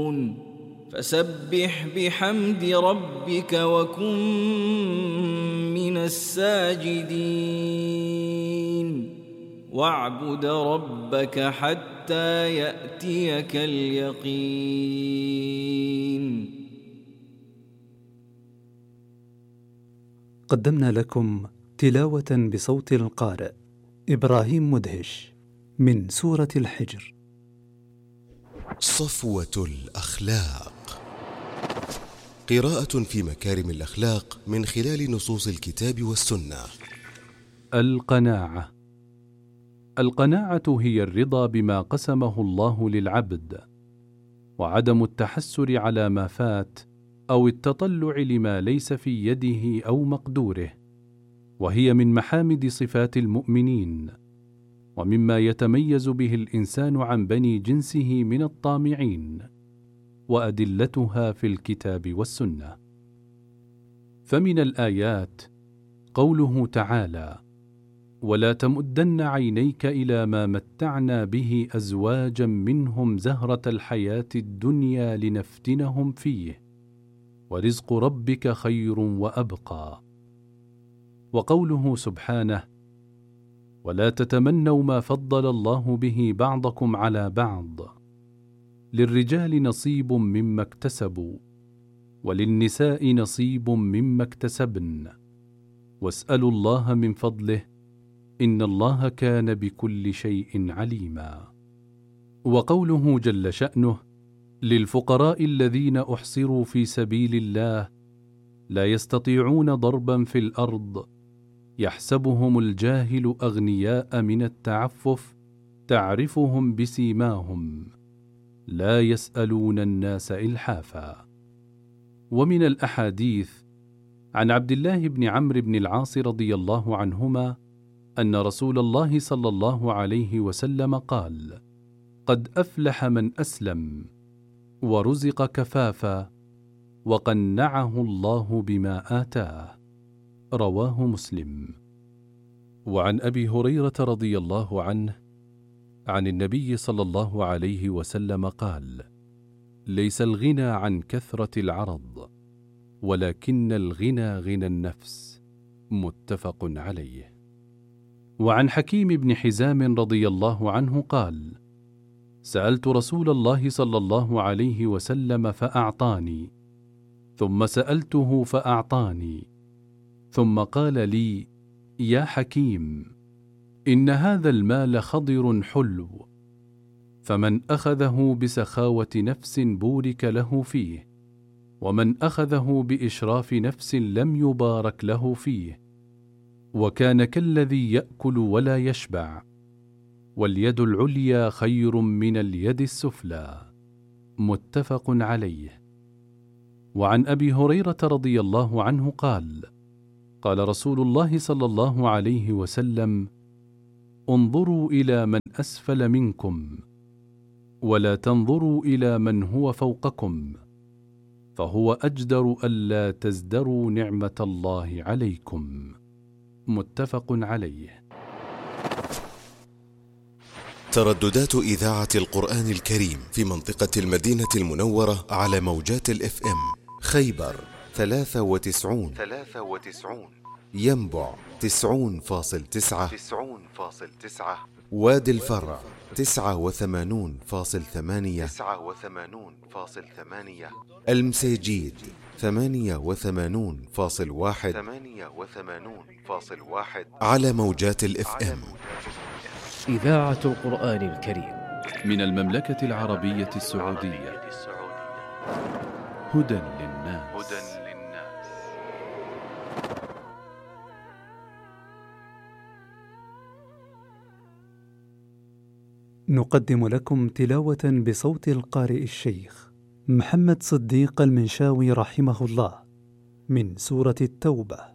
فسبح بحمد ربك وكن من الساجدين واعبد ربك حتى يأتيك اليقين. قدمنا لكم تلاوة بصوت القارئ إبراهيم مدهش من سورة الحجر. صفوة الأخلاق، قراءة في مكارم الأخلاق من خلال نصوص الكتاب والسنة. القناعة. القناعة هي الرضا بما قسمه الله للعبد، وعدم التحسر على ما فات أو التطلع لما ليس في يده أو مقدوره، وهي من محامد صفات المؤمنين، ومما يتميز به الإنسان عن بني جنسه من الطامعين، وأدلتها في الكتاب والسنة. فمن الآيات قوله تعالى: ولا تمدن عينيك إلى ما متعنا به أزواجا منهم زهرة الحياة الدنيا لنفتنهم فيه ورزق ربك خير وأبقى. وقوله سبحانه: ولا تتمنوا ما فضل الله به بعضكم على بعض، للرجال نصيب مما اكتسبوا وللنساء نصيب مما اكتسبن واسألوا الله من فضله إن الله كان بكل شيء عليما. وقوله جل شأنه: للفقراء الذين أحصروا في سبيل الله لا يستطيعون ضربا في الأرض يحسبهم الجاهل أغنياء من التعفف تعرفهم بسيماهم لا يسألون الناس إلحافا. ومن الأحاديث عن عبد الله بن عمرو بن العاص رضي الله عنهما أن رسول الله صلى الله عليه وسلم قال: قد أفلح من أسلم ورزق كفافا وقنعه الله بما آتاه. رواه مسلم. وعن أبي هريرة رضي الله عنه عن النبي صلى الله عليه وسلم قال: ليس الغنى عن كثرة العرض ولكن الغنى غنى النفس. متفق عليه. وعن حكيم بن حزام رضي الله عنه قال: سألت رسول الله صلى الله عليه وسلم فأعطاني، ثم سألته فأعطاني، ثم قال لي: يا حكيم، إن هذا المال خضر حلو، فمن أخذه بسخاوة نفس بورك له فيه، ومن أخذه بإشراف نفس لم يبارك له فيه، وكان كالذي يأكل ولا يشبع، واليد العليا خير من اليد السفلى. متفق عليه. وعن أبي هريرة رضي الله عنه قال: قال رسول الله صلى الله عليه وسلم: انظروا إلى من أسفل منكم ولا تنظروا إلى من هو فوقكم، فهو أجدر ألا تزدروا نعمة الله عليكم. متفق عليه. ترددات إذاعة القرآن الكريم في منطقة المدينة المنورة على موجات الFM: خيبر 93 ينبع 90.9 وادي الفرع 89.8 المسيجيد 88.1 على موجات الFM. إذاعة القرآن الكريم من المملكة العربية السعودية. هدى للناس. نقدم لكم تلاوة بصوت القارئ الشيخ محمد صديق المنشاوي رحمه الله من سورة التوبة.